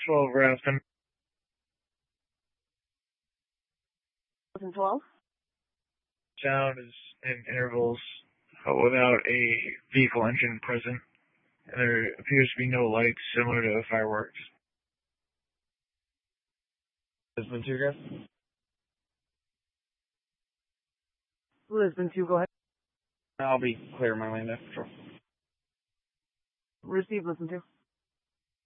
12 Raston. Lisbon 12. Sound is in intervals without a vehicle engine present. And there appears to be no lights similar to fireworks. Lisbon 2, guys? Lisbon 2, go ahead. I'll be clear my lane there. Sure. Receive, Lisbon 2.